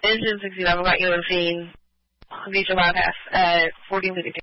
Engine 69, I've got you on scene. Visa bypass, 40 Liberty.